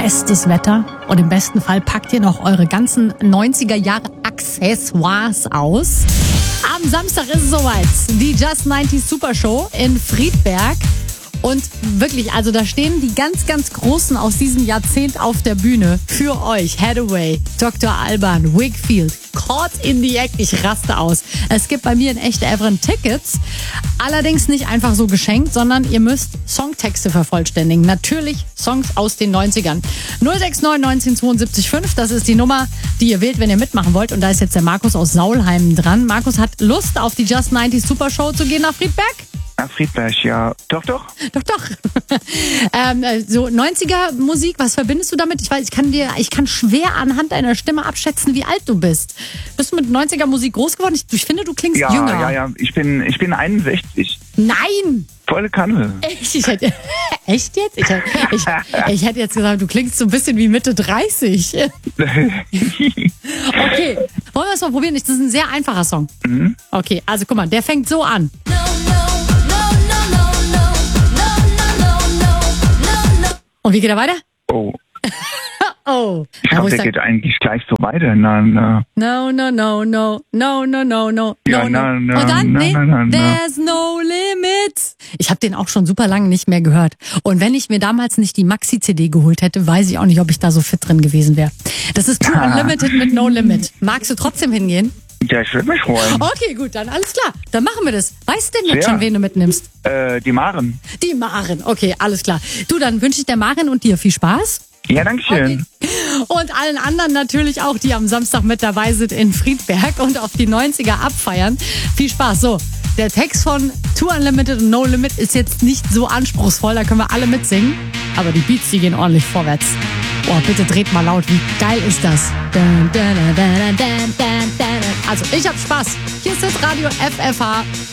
bestes Wetter und im besten Fall packt ihr noch eure ganzen 90er Jahre Accessoires aus. Am Samstag ist es soweit. Die Just 90 Super Show in Friedberg. Und wirklich, also da stehen die ganz, ganz Großen aus diesem Jahrzehnt auf der Bühne für euch. Hathaway, Dr. Alban, Wakefield, Caught in the Act. Ich raste aus. Es gibt bei mir in Echte Evren Tickets. Allerdings nicht einfach so geschenkt, sondern ihr müsst Songtexte vervollständigen. Natürlich Songs aus den 90ern. 069 1972 5, das ist die Nummer, die ihr wählt, wenn ihr mitmachen wollt. Und da ist jetzt der Markus aus Saulheim dran. Markus hat Lust, auf die Just 90 Super Show zu gehen nach Friedberg? Nach Friedberg, ja. Doch. Doch. So 90er Musik, was verbindest du damit? Ich weiß, ich kann schwer anhand deiner Stimme abschätzen, wie alt du bist. Bist du mit 90er Musik groß geworden? Ich finde, du klingst jünger. Ja. Ich bin 61. Nein! Volle Kanne. Echt jetzt? Ich hätte jetzt gesagt, du klingst so ein bisschen wie Mitte 30. Okay, wollen wir es mal probieren? Das ist ein sehr einfacher Song. Mhm. Okay, also guck mal, der fängt so an. Und wie geht er weiter? Oh. Oh. Ich glaube, der geht eigentlich gleich so weiter. No. No. Ja, Und dann, there's no limit. Ich habe den auch schon super lange nicht mehr gehört. Und wenn ich mir damals nicht die Maxi-CD geholt hätte, weiß ich auch nicht, ob ich da so fit drin gewesen wäre. Das ist Too Unlimited mit No Limit. Magst du trotzdem hingehen? Ja, ich würde mich freuen. Okay, gut, dann alles klar. Dann machen wir das. Weißt du denn jetzt Ja. schon, wen du mitnimmst? Die Maren. Die Maren. Okay, alles klar. Du, dann wünsche ich der Maren und dir viel Spaß. Ja, danke schön. Okay. Und allen anderen natürlich auch, die am Samstag mit dabei sind in Friedberg und auf die 90er abfeiern. Viel Spaß. So, der Text von Too Unlimited und No Limit ist jetzt nicht so anspruchsvoll, da können wir alle mitsingen. Aber die Beats, die gehen ordentlich vorwärts. Oh, bitte dreht mal laut, wie geil ist das? Also, ich hab Spaß. Hier ist das Radio FFH.